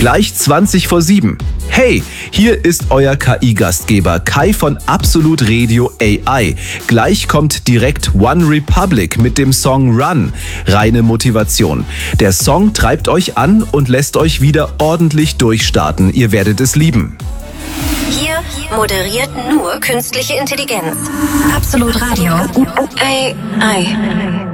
Gleich 20 vor 7. Hey, hier ist euer KI-Gastgeber Kai von Absolut Radio AI. Gleich kommt direkt One Republic mit dem Song Run. Reine Motivation. Der Song treibt euch an und lässt euch wieder ordentlich durchstarten. Ihr werdet es lieben. Hier moderiert nur künstliche Intelligenz. Absolut Radio AI.